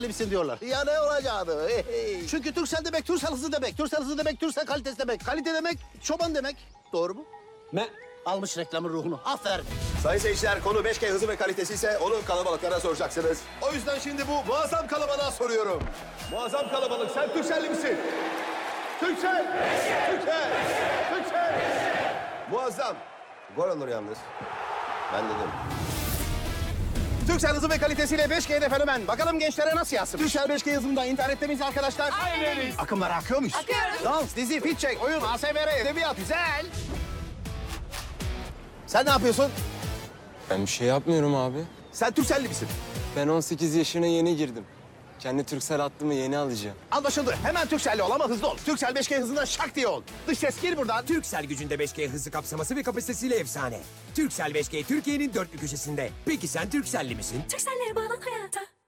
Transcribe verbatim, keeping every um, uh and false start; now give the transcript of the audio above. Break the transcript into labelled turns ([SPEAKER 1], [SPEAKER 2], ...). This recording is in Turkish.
[SPEAKER 1] misin diyorlar. Ya ne olacaktı? Hey, hey. Çünkü Türksel demek Türksel hızı demek. Türksel hızı demek Türksel kalitesi demek. Kalite demek çoban demek. Doğru mu?
[SPEAKER 2] Ne?
[SPEAKER 1] Almış reklamın ruhunu. Aferin.
[SPEAKER 3] Sayın seyirciler, konu beş G hızı ve kalitesi ise onu kalabalıklara soracaksınız. O yüzden şimdi bu muazzam kalabalığa soruyorum. Muazzam kalabalık, sen Türkcelli misin? Türkcel! Türkcel! Türkcel! Muazzam. Gol olur yalnız. Ben dedim. Türksel hızı ve kalitesiyle beş G'de fenomen. Bakalım gençlere nasıl yazsın? Türksel beş G hızında internette miyiz arkadaşlar?
[SPEAKER 4] Aynen.
[SPEAKER 3] Akımlar akıyor muyuz?
[SPEAKER 4] Akıyoruz.
[SPEAKER 3] Dans, dizi, fit check, oyun, A S M R, edebiyat, güzel. Sen ne yapıyorsun?
[SPEAKER 2] Ben bir şey yapmıyorum abi.
[SPEAKER 3] Sen Türkcelli misin?
[SPEAKER 2] Ben on sekiz yaşına yeni girdim. Kendi Turkcell hattımı yeni alacağım.
[SPEAKER 3] Anlaşıldı. Hemen Türkcelli ol ama hızlı ol. Türksel beş G hızında şak diye ol. Dış ses gir buradan.
[SPEAKER 5] Turkcell gücünde beş G hızı kapsaması ve kapasitesiyle efsane. Turkcell beş G Türkiye'nin dörtlü köşesinde. Peki sen Turkcell'li misin?
[SPEAKER 4] Türksellere bağlan hayata.